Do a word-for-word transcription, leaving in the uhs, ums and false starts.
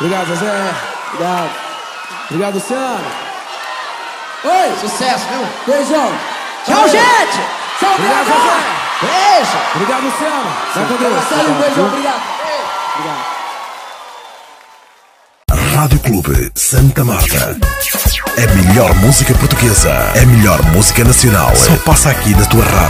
Obrigado, Zezé. Obrigado. Obrigado, Luciano. Oi. Sucesso, viu? Beijão. Tchau, gente. Tchau, Obrigado, obrigado. Zezé. Beijo. Obrigado, Luciano. Vai com Deus. Marcelo, um beijão, obrigado. Obrigado. Rádio Clube Santa Marta. É melhor música portuguesa. É melhor música nacional. Só passa aqui na tua rádio.